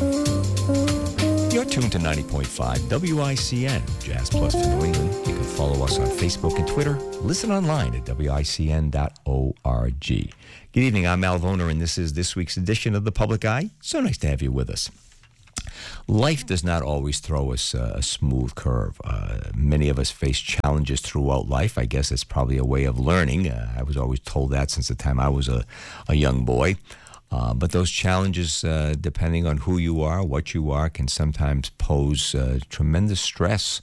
You're tuned to 90.5 WICN, Jazz Plus for New England. You can follow us on Facebook and Twitter. Listen online at WICN.org. Good evening, I'm Al Voner, and this is this week's edition of The Public Eye. So nice to have you with us. Life does not always throw us a smooth curve. Many of us face challenges throughout life. I guess it's probably a way of learning. I was always told that since the time I was a young boy. But those challenges, depending on who you are, what you are, can sometimes pose tremendous stress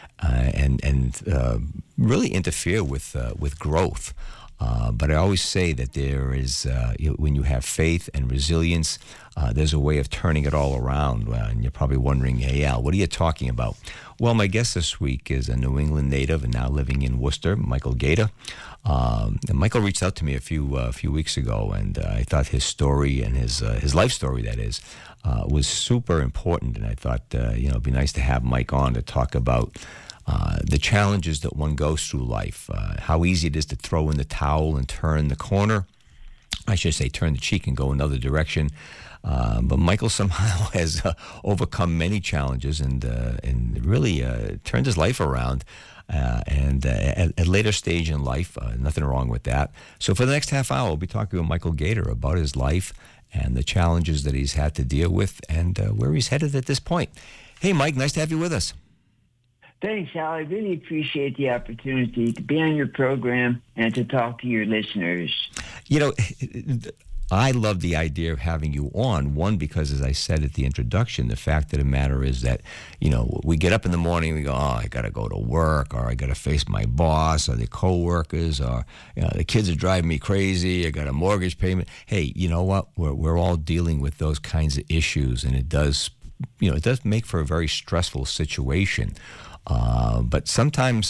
and really interfere with growth. But I always say that there is, when you have faith and resilience, there's a way of turning it all around. And you're probably wondering, hey, Al, what are you talking about? Well, my guest this week is a New England native and now living in Worcester, Michael Gator. And Michael reached out to me a few weeks ago, and I thought his story and his life story, that is, was super important. And I thought, it'd be nice to have Mike on to talk about the challenges that one goes through life, how easy it is to throw in the towel and turn the corner. I should say turn the cheek and go another direction. But Michael somehow has overcome many challenges and really turned his life around. And at a later stage in life, nothing wrong with that. So for the next half hour, we'll be talking with Michael Gator about his life and the challenges that he's had to deal with and where he's headed at this point. Hey, Mike, nice to have you with us. Thanks, Al. I really appreciate the opportunity to be on your program and to talk to your listeners. You know, I love the idea of having you on. One, because as I said at the introduction, the fact of the matter is that, we get up in the morning and we go, I got to go to work, or I got to face my boss or the coworkers, or the kids are driving me crazy. I got a mortgage payment. Hey, you know what? We're all dealing with those kinds of issues, and it does make for a very stressful situation. But sometimes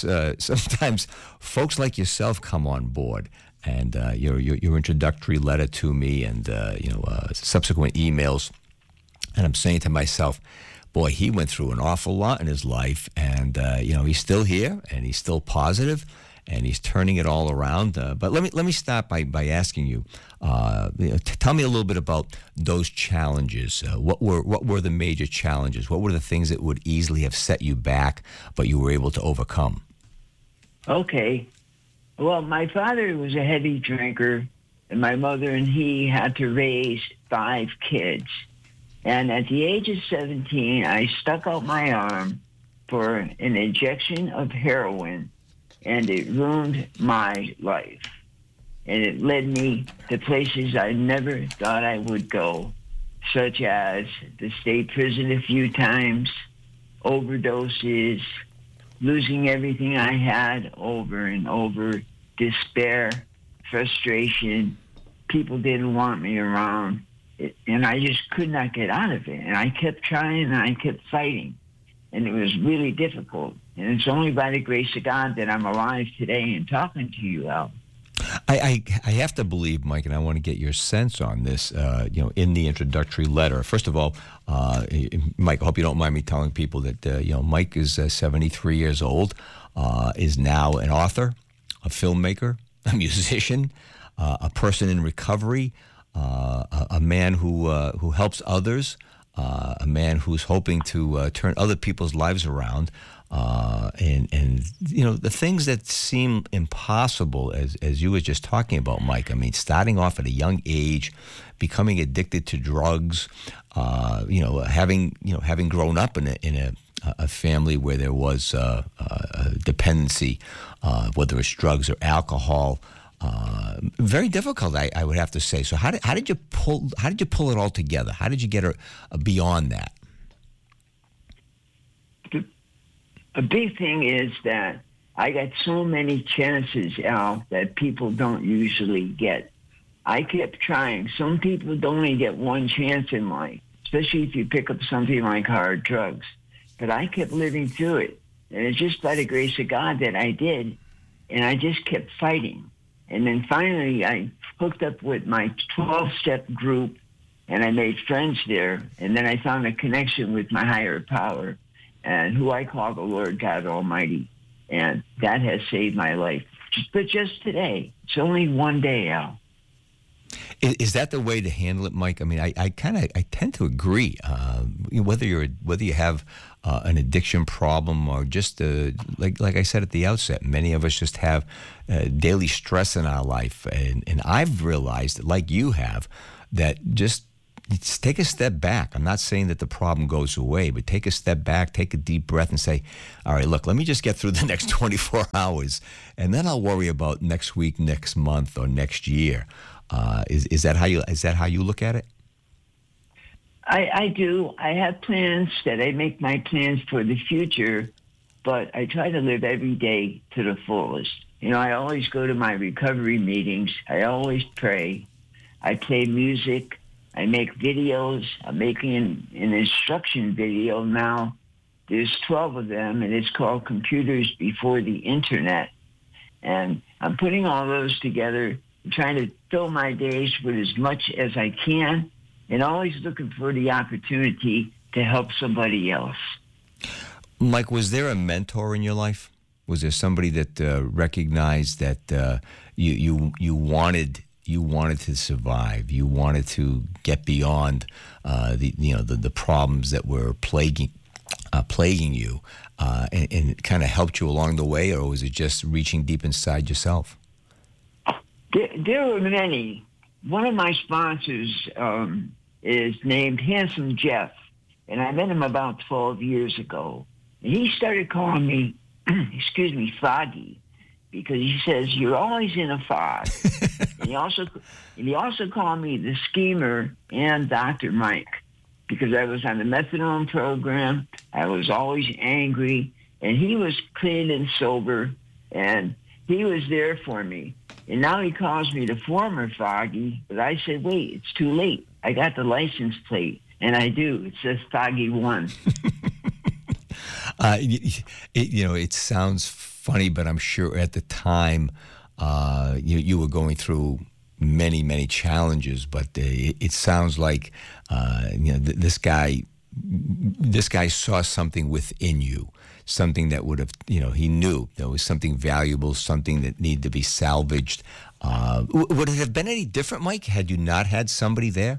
folks like yourself come on board, and your introductory letter to me, and subsequent emails, and I'm saying to myself, boy, he went through an awful lot in his life, and he's still here, and he's still positive, and he's turning it all around. But let me start by asking you, tell me a little bit about those challenges. What were the major challenges? What were the things that would easily have set you back, but you were able to overcome? Okay. Well, my father was a heavy drinker, and my mother and he had to raise 5 kids. And at the age of 17, I stuck out my arm for an injection of heroin, and it ruined my life. And it led me to places I never thought I would go, such as the state prison a few times, overdoses, losing everything I had over and over, despair, frustration. People didn't want me around, and I just could not get out of it. And I kept trying, and I kept fighting, and it was really difficult. And it's only by the grace of God that I'm alive today and talking to you, Al. I have to believe, Mike, and I want to get your sense on this, in the introductory letter. First of all, Mike, I hope you don't mind me telling people that, Mike is 73 years old, is now an author, a filmmaker, a musician, a person in recovery, a man who helps others, a man who's hoping to turn other people's lives around. And the things that seem impossible, as you were just talking about, Mike. I mean, starting off at a young age, becoming addicted to drugs, having grown up in a family where there was a dependency, whether it's drugs or alcohol. Very difficult, I would have to say. So how did you pull it all together? How did you get beyond that? A big thing is that I got so many chances, Al, that people don't usually get. I kept trying. Some people only get one chance in life, especially if you pick up something like hard drugs. But I kept living through it. And it's just by the grace of God that I did. And I just kept fighting. And then finally, I hooked up with my 12-step group, and I made friends there. And then I found a connection with my higher power, and who I call the Lord God Almighty. And that has saved my life. But just today, it's only one day, Al. Is that the way to handle it, Mike? I mean, I tend to agree. Whether you have an addiction problem or just like I said at the outset, many of us just have daily stress in our life, and I've realized, like you have, that just take a step back. I'm not saying that the problem goes away, but take a step back, take a deep breath, and say, "All right, look, let me just get through the next 24 hours, and then I'll worry about next week, next month, or next year." Is that how you look at it? I do. I have plans that I make my plans for the future, but I try to live every day to the fullest. I always go to my recovery meetings. I always pray. I play music. I make videos. I'm making an instruction video now. There's 12 of them, and it's called Computers Before the Internet. And I'm putting all those together, trying to fill my days with as much as I can, and always looking for the opportunity to help somebody else. Mike, was there a mentor in your life? Was there somebody that recognized that you wanted to survive? You wanted to get beyond the problems that were plaguing you, and kind of helped you along the way, or was it just reaching deep inside yourself? There were many. One of my sponsors is named Handsome Jeff, and I met him about 12 years ago. And he started calling me, Foggy, because he says, "You're always in a fog." and he also called me the Schemer and Dr. Mike, because I was on the methadone program. I was always angry, and he was clean and sober, and he was there for me. And now he calls me the former Foggy, but I said, wait, it's too late. I got the license plate, and I do. It says Foggy 1. It sounds funny, but I'm sure at the time you were going through many, many challenges. But it sounds like this guy saw something within you, something that would have, he knew there was something valuable, something that needed to be salvaged. Would it have been any different, Mike, had you not had somebody there?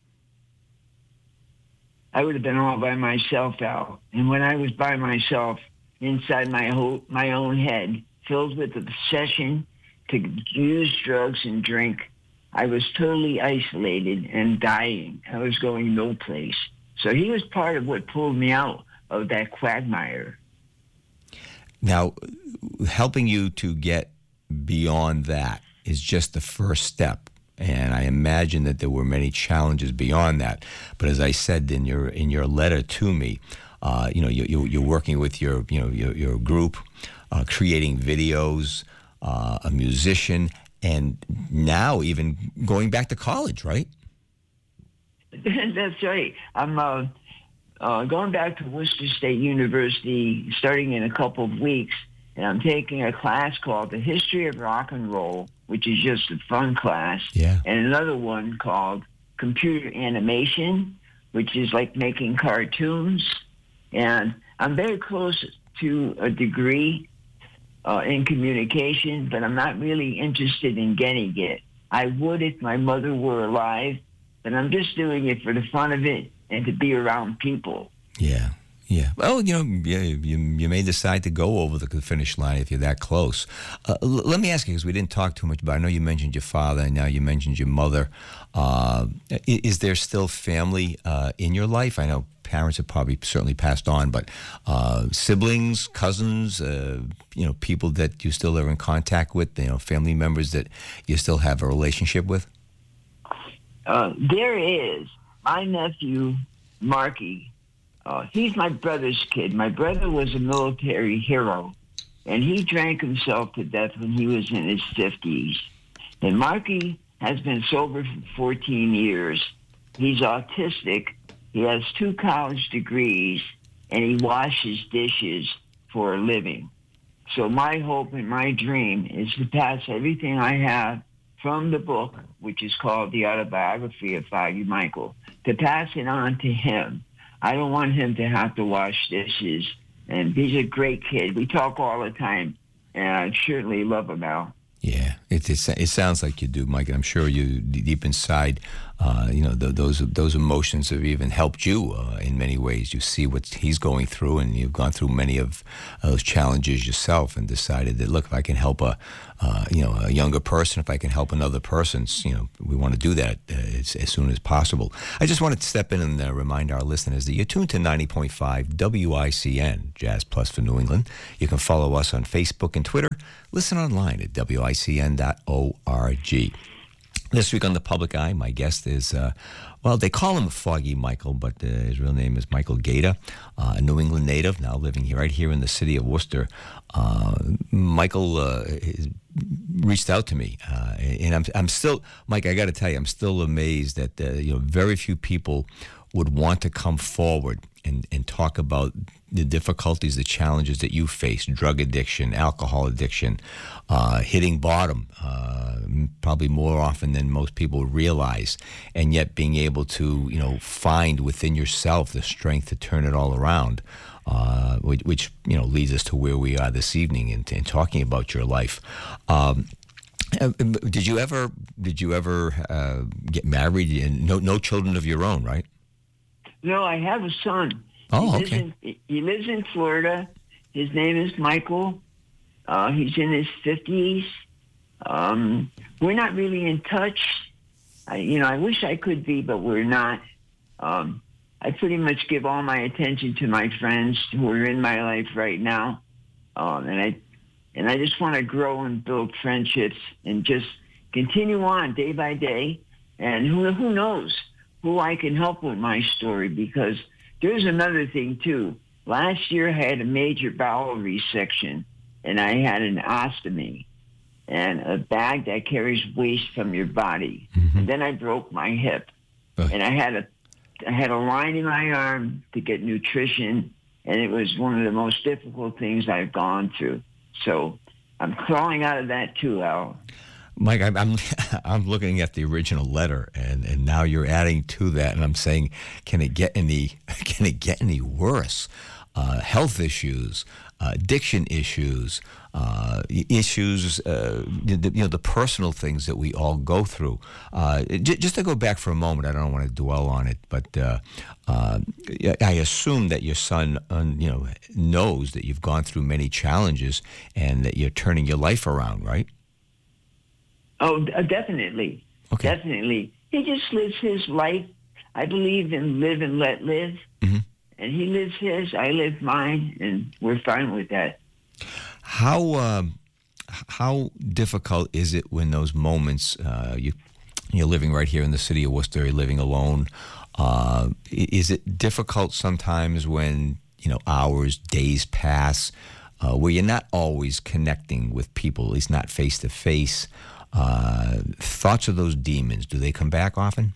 I would have been all by myself, Al. And when I was by myself, inside my own head, filled with obsession to use drugs and drink, I was totally isolated and dying. I was going no place. So he was part of what pulled me out of that quagmire. Now, helping you to get beyond that is just the first step. And I imagine that there were many challenges beyond that. But as I said in your letter to me, you're working with your group, creating videos, a musician, and now even going back to college, right? That's right. I'm going back to Worcester State University starting in a couple of weeks, and I'm taking a class called The History of Rock and Roll, which is just a fun class, yeah. And another one called Computer Animation, which is like making cartoons. And I'm very close to a degree in communication, but I'm not really interested in getting it. I would if my mother were alive, but I'm just doing it for the fun of it and to be around people. Yeah. Yeah. Well, you may decide to go over the finish line if you're that close. Let me ask you, because we didn't talk too much about it. I know you mentioned your father, and now you mentioned your mother. Is there still family in your life? I know parents have probably certainly passed on, but siblings, cousins, people that you still are in contact with, family members that you still have a relationship with? There is. My nephew, Marky, he's my brother's kid. My brother was a military hero, and he drank himself to death when he was in his 50s. And Marky has been sober for 14 years. He's autistic. He has 2 college degrees, and he washes dishes for a living. So my hope and my dream is to pass everything I have from the book, which is called The Autobiography of Foggy Michael, to pass it on to him. I don't want him to have to wash dishes. And he's a great kid. We talk all the time, and I certainly love him, Al. Yeah. It sounds like you do, Mike, and I'm sure you deep inside, those emotions have even helped you in many ways. You see what he's going through, and you've gone through many of those challenges yourself, and decided that, look, if I can help a younger person, if I can help another person, we want to do that as soon as possible. I just wanted to step in and remind our listeners that you're tuned to 90.5 WICN, Jazz Plus for New England. You can follow us on Facebook and Twitter. Listen online at WICN.org. This week on The Public Eye, my guest is, they call him Foggy Michael, but his real name is Michael Gaeta, a New England native, now living right here in the city of Worcester. Michael reached out to me, and I'm still, Mike, I got to tell you, I'm still amazed that very few people would want to come forward and talk about the difficulties, the challenges that you face: drug addiction, alcohol addiction, hitting bottom, probably more often than most people realize, and yet being able to, find within yourself the strength to turn it all around, which leads us to where we are this evening in talking about your life. Did you ever get married and no children of your own, right? No, I have a son. Oh, okay. He lives in Florida. His name is Michael. He's in his 50s. We're not really in touch. I wish I could be, but we're not. I pretty much give all my attention to my friends who are in my life right now. And I just want to grow and build friendships and just continue on day by day. And who knows who I can help with my story, because there's another thing too. Last year I had a major bowel resection, and I had an ostomy and a bag that carries waste from your body. Mm-hmm. And then I broke my hip, and I had a line in my arm to get nutrition, and it was one of the most difficult things I've gone through. So I'm crawling out of that too, Al. Mike, I'm looking at the original letter, and now you're adding to that, and I'm saying, can it get any worse? Health issues, addiction issues, the personal things that we all go through. Just to go back for a moment, I don't want to dwell on it, but I assume that your son, knows that you've gone through many challenges and that you're turning your life around, right? Oh, definitely. Okay. Definitely. He just lives his life. I believe in live and let live. Mm-hmm. And he lives his, I live mine, and we're fine with that. How difficult is it when those moments, you're living right here in the city of Worcester, you're living alone, is it difficult sometimes when, hours, days pass, where you're not always connecting with people, at least not face-to-face? Thoughts of those demons, do they come back often?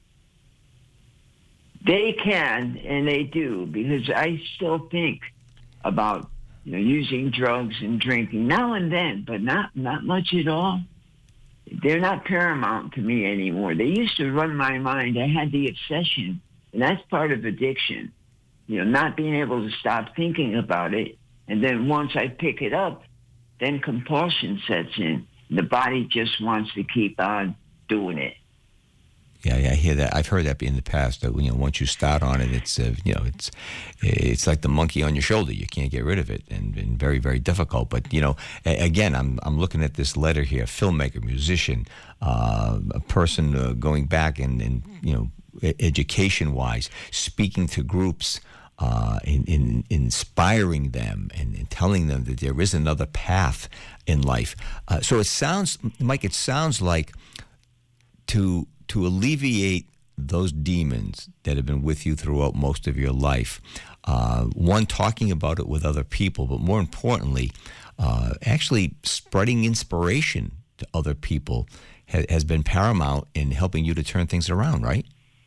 They can, and they do, because I still think about using drugs and drinking now and then, but not much at all. They're not paramount to me anymore. They used to run my mind. I had the obsession, and that's part of addiction. Not being able to stop thinking about it, and then once I pick it up, then compulsion sets in. The body just wants to keep on doing it. Yeah, I hear that. I've heard that in the past. That once you start on it, it's like the monkey on your shoulder. You can't get rid of it, and very, very difficult. But again, I'm looking at this letter here: filmmaker, musician, a person going back and education wise, speaking to groups, in inspiring them and telling them that there is another path in life. So it sounds, Mike, like to alleviate those demons that have been with you throughout most of your life, one, talking about it with other people, but more importantly, actually spreading inspiration to other people has been paramount in helping you to turn things around, right?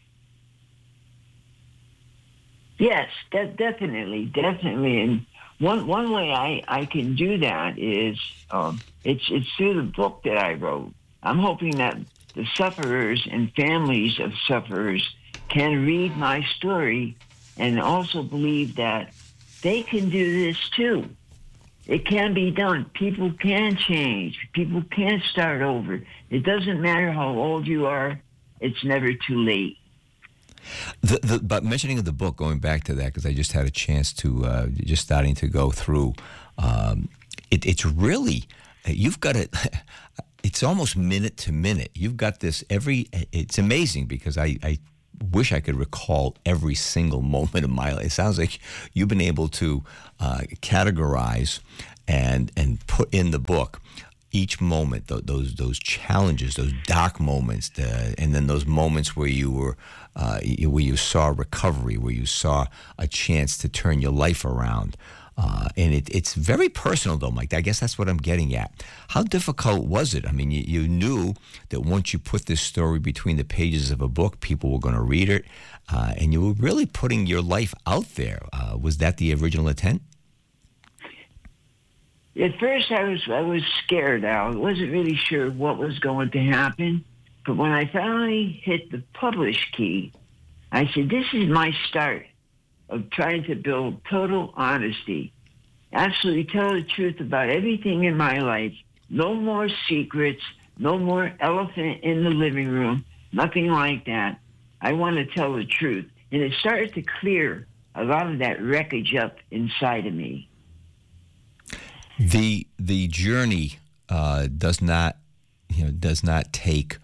Yes, definitely. And one way I can do that is it's through the book that I wrote. I'm hoping that the sufferers and families of sufferers can read my story and also believe that they can do this too. It can be done. People can change. People can start over. It doesn't matter how old you are. It's never too late. But mentioning of the book, going back to that, because I just had a chance to, just starting to go through, it's really, you've got it, it's almost minute to minute. You've got this it's amazing because I wish I could recall every single moment of my life. It sounds like you've been able to categorize and put in the book each moment, those challenges, those dark moments, and then those moments where you saw recovery, where you saw a chance to turn your life around. And it's very personal, though, Mike. I guess that's what I'm getting at. How difficult was it? I mean, you knew that once you put this story between the pages of a book, people were going to read it, and you were really putting your life out there. Was that the original intent? At first, I was scared, Al. I wasn't really sure what was going to happen. But when I finally hit the publish key, I said, this is my start of trying to build total honesty. Absolutely tell the truth about everything in my life. No more secrets. No more elephant in the living room. Nothing like that. I want to tell the truth. And it started to clear a lot of that wreckage up inside of me. The journey does not take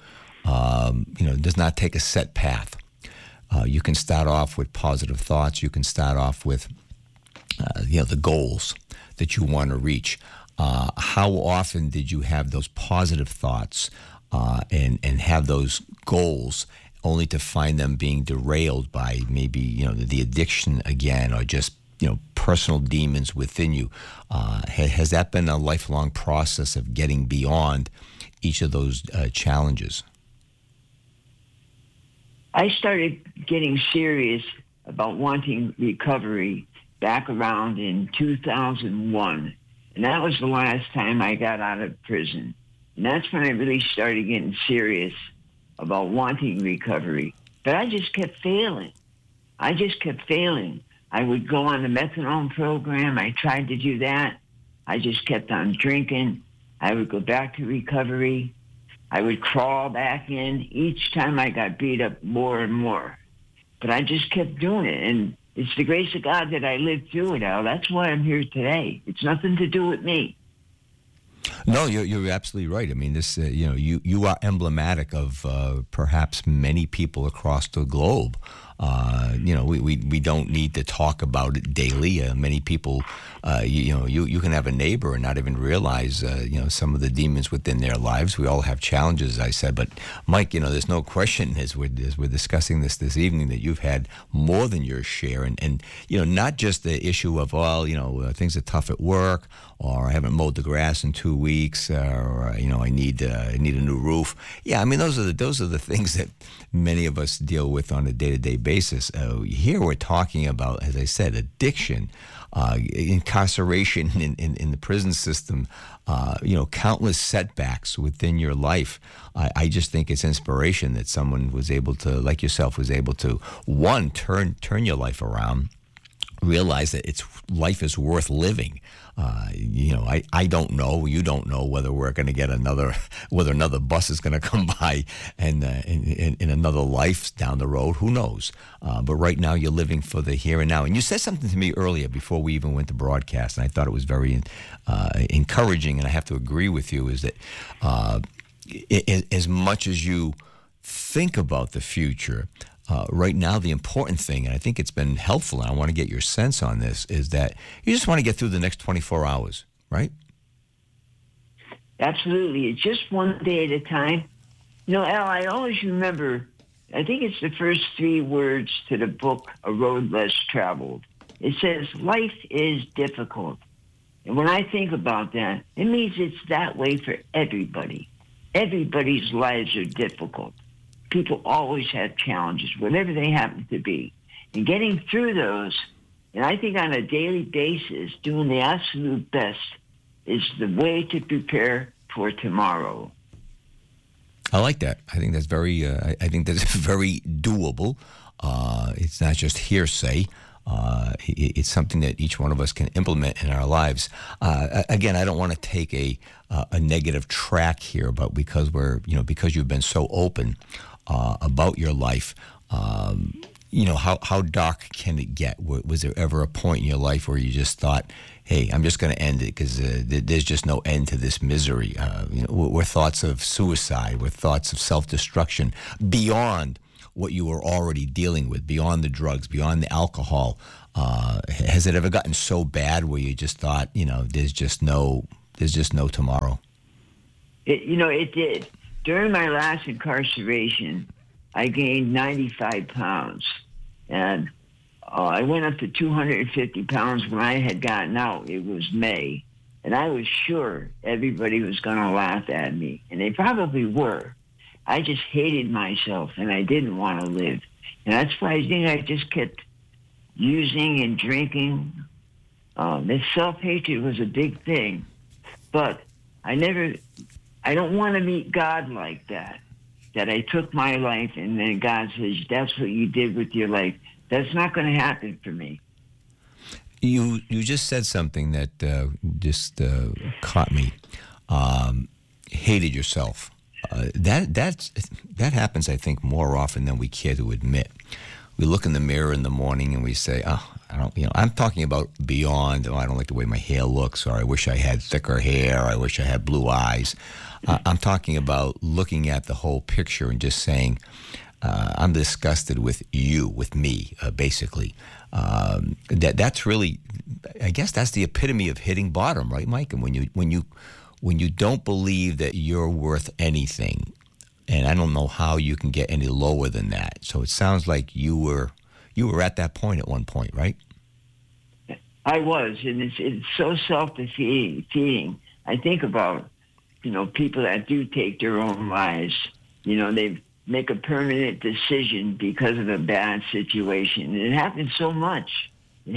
a set path. You can start off with positive thoughts. You can start off with the goals that you want to reach. How often did you have those positive thoughts and have those goals, only to find them being derailed by maybe the addiction again, or just personal demons within you? Has that been a lifelong process of getting beyond each of those challenges? I started getting serious about wanting recovery back around in 2001. And that was the last time I got out of prison. And that's when I really started getting serious about wanting recovery. But I just kept failing. I would go on the methadone program. I tried to do that. I just kept on drinking. I would go back to recovery. I would crawl back in. Each time I got beat up more and more. But I just kept doing it. And it's the grace of God that I lived through it, Al. That's why I'm here today. It's nothing to do with me. No, you're absolutely right. I mean, this you are emblematic of perhaps many people across the globe. We don't need to talk about it daily. Many people, you can have a neighbor and not even realize, some of the demons within their lives. We all have challenges, as I said. But Mike, there's no question as we're discussing this evening that you've had more than your share, and not just the issue of things are tough at work, or I haven't mowed the grass in 2 weeks, or I need a new roof. Yeah, I mean those are the things that many of us deal with on a day-to-day basis. Here we're talking about, as I said, addiction, incarceration in the prison system, countless setbacks within your life. I just think it's inspiration that someone was able to, like yourself, was able to, one, turn your life around, realize that life is worth living. I don't know, you don't know whether we're going to get whether another bus is going to come by and in another life down the road. Who knows? But right now you're living for the here and now. And you said something to me earlier before we even went to broadcast, and I thought it was very encouraging, and I have to agree with you, is that as much as you think about the future, right now, the important thing, and I think it's been helpful, and I want to get your sense on this, is that you just want to get through the next 24 hours, right? Absolutely. It's just one day at a time. Al, I always remember, I think it's the first 3 words to the book, A Road Less Traveled. It says, life is difficult. And when I think about that, it means it's that way for everybody. Everybody's lives are difficult. People always have challenges, whatever they happen to be. And getting through those, and I think on a daily basis, doing the absolute best is the way to prepare for tomorrow. I like that. I think that's very. I think that's very doable. It's not just hearsay. It's something that each one of us can implement in our lives. Again, I don't want to take a negative track here, but because because you've been so open about your life, how dark can it get? Was there ever a point in your life where you just thought, hey, I'm just going to end it because there's just no end to this misery? Were thoughts of suicide, were thoughts of self-destruction beyond what you were already dealing with, beyond the drugs, beyond the alcohol? Has it ever gotten so bad where you just thought, there's just no tomorrow? It did. During my last incarceration, I gained 95 pounds, and I went up to 250 pounds when I had gotten out. It was May, and I was sure everybody was going to laugh at me, and they probably were. I just hated myself, and I didn't want to live. And that's why I think I just kept using and drinking. This self-hatred was a big thing. But I don't want to meet God like that I took my life and then God says, that's what you did with your life. That's not going to happen for me. You just said something that just caught me. Hated yourself. That happens, I think, more often than we care to admit. We look in the mirror in the morning and we say, "Oh, I don't." I'm talking about beyond. Oh, I don't like the way my hair looks, or I wish I had thicker hair. I wish I had blue eyes. I'm talking about looking at the whole picture and just saying, "I'm disgusted with you, with me." Basically, that's really, I guess, that's the epitome of hitting bottom, right, Mike? And when you don't believe that you're worth anything, and I don't know how you can get any lower than that. So it sounds like you were at that point at one point, right? I was, and it's so self-defeating. I think about, people that do take their own lives. They make a permanent decision because of a bad situation. And it happens so much.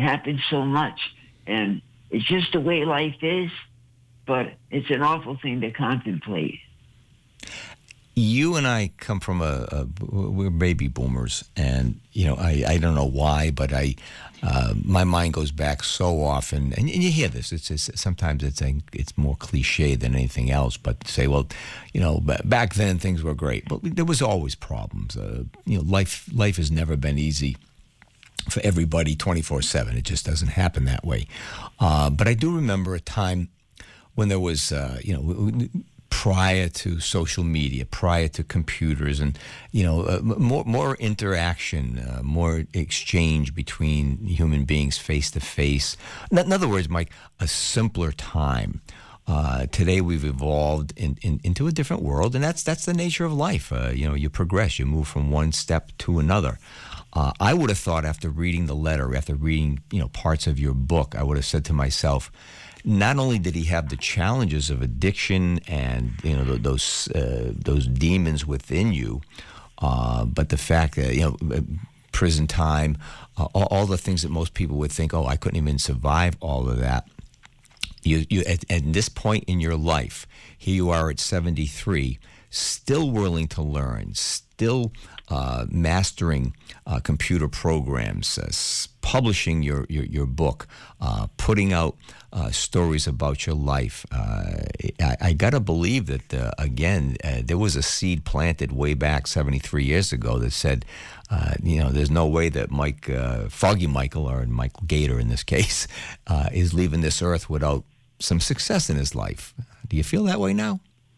And it's just the way life is. But it's an awful thing to contemplate. You and I come from we're baby boomers, and I don't know why, but my mind goes back so often, and you hear this. It's sometimes it's more cliche than anything else, but say, well, back then things were great, but there was always problems. Life has never been easy for everybody 24/7. It just doesn't happen that way. But I do remember a time when there was, prior to social media, prior to computers, and more interaction, more exchange between human beings face to face. In other words, Mike, a simpler time. Today we've evolved into a different world, and that's the nature of life. You progress, you move from one step to another. I would have thought after reading the letter, after reading parts of your book, I would have said to myself, not only did he have the challenges of addiction and those demons within you, but the fact that prison time, all the things that most people would think, oh, I couldn't even survive all of that. You at this point in your life, here you are at 73, still willing to learn, still mastering computer programs, publishing your book, putting out stories about your life. I got to believe that, again, there was a seed planted way back 73 years ago that said, there's no way that Foggy Michael, or Michael Gator in this case, is leaving this earth without some success in his life. Do you feel that way now?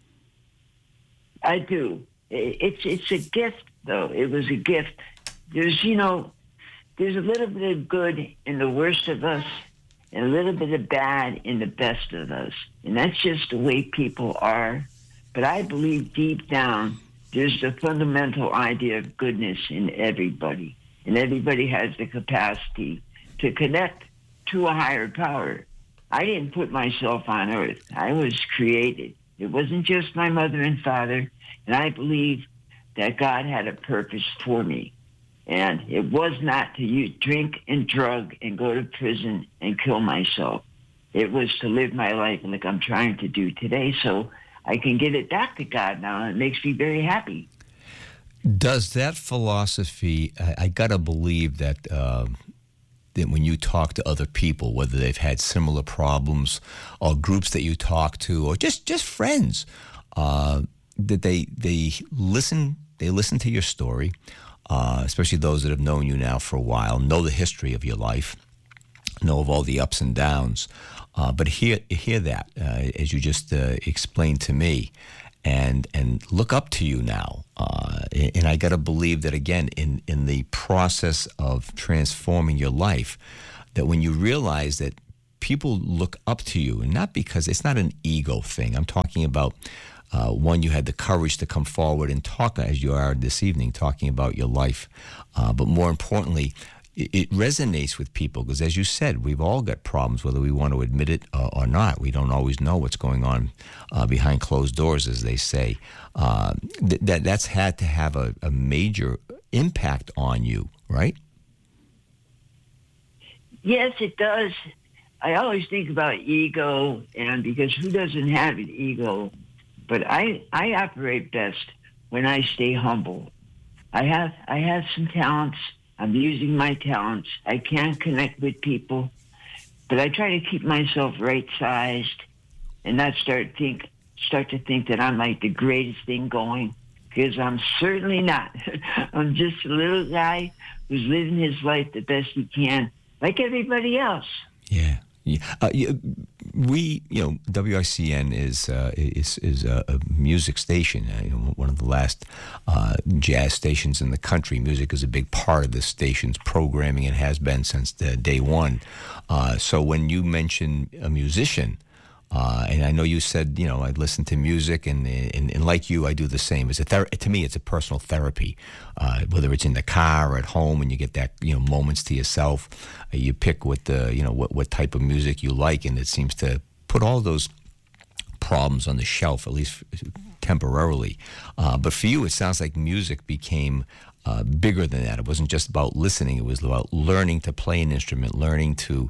I do. It's a gift, though. It was a gift. There's a little bit of good in the worst of us and a little bit of bad in the best of us. And that's just the way people are. But I believe deep down, there's the fundamental idea of goodness in everybody. And everybody has the capacity to connect to a higher power. I didn't put myself on earth. I was created. It wasn't just my mother and father. And I believe that God had a purpose for me. And it was not to drink and drug and go to prison and kill myself. It was to live my life like I'm trying to do today, so I can give it back to God now, and it makes me very happy. Does that philosophy, I got to believe that that when you talk to other people, whether they've had similar problems or groups that you talk to or just friends, that they listen to your story, especially those that have known you now for a while, know the history of your life, know of all the ups and downs, but hear that as you just explained to me, and look up to you now. And I got to believe that, again, in the process of transforming your life, that when you realize that people look up to you, and not because it's not an ego thing. I'm talking about, one, you had the courage to come forward and talk as you are this evening, talking about your life. But more importantly, it resonates with people because, as you said, we've all got problems, whether we want to admit it or not. We don't always know what's going on behind closed doors, as they say. That's had to have a major impact on you, right? Yes, it does. I always think about ego, and because who doesn't have an ego? But I operate best when I stay humble. I have some talents. I'm using my talents. I can connect with people, but I try to keep myself right-sized and not start to think that I'm like the greatest thing going, because I'm certainly not. I'm just a little guy who's living his life the best he can, like everybody else. Yeah. WICN is a music station, one of the last jazz stations in the country. Music is a big part of this station's programming and has been since day one. So when you mention a musician, and I know you said, I listen to music, and like you, I do the same. To me, it's a personal therapy, whether it's in the car or at home, and you get that, moments to yourself. You pick what type of music you like, and it seems to put all those problems on the shelf, at least temporarily. But for you, it sounds like music became bigger than that. It wasn't just about listening. It was about learning to play an instrument, learning to,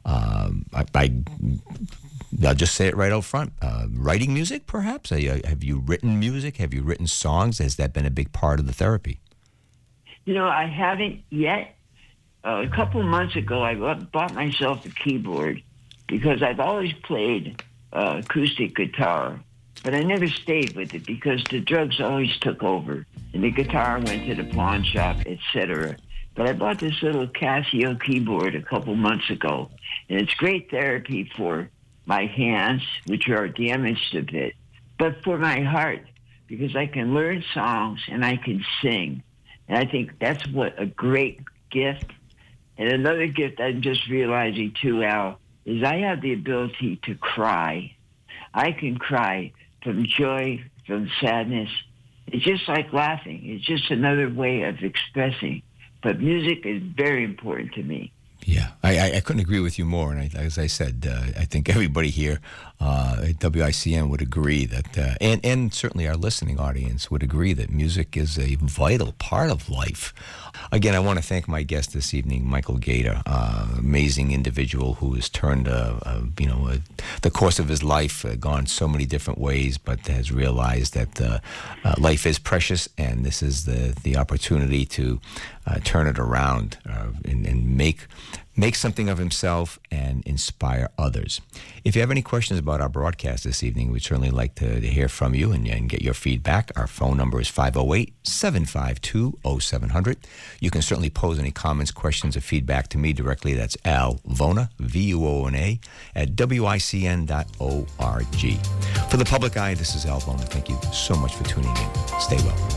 I'll just say it right out front, writing music, perhaps? Have you written music? Have you written songs? Has that been a big part of the therapy? I haven't yet. A couple of months ago, I bought myself a keyboard because I've always played acoustic guitar, but I never stayed with it because the drugs always took over, and the guitar went to the pawn shop, etc. But I bought this little Casio keyboard a couple months ago, and it's great therapy for my hands, which are damaged a bit, but for my heart, because I can learn songs and I can sing. And I think that's what a great gift. And another gift I'm just realizing too, Al, is I have the ability to cry. I can cry from joy, from sadness. It's just like laughing. It's just another way of expressing. But music is very important to me. Yeah, I couldn't agree with you more. And as I said, I think everybody here at WICN would agree that, and certainly our listening audience would agree that music is a vital part of life. Again, I want to thank my guest this evening, Michael Gator, amazing individual who has turned, the course of his life, gone so many different ways, but has realized that life is precious, and this is the opportunity to turn it around and make something of himself and inspire others. If you have any questions about our broadcast this evening, we'd certainly like to hear from you and get your feedback. Our phone number is 508-752-0700. You can certainly pose any comments, questions, or feedback to me directly. That's Al Vona, VUONA, at WICN.org. For the public eye, this is Al Vona. Thank you so much for tuning in. Stay well.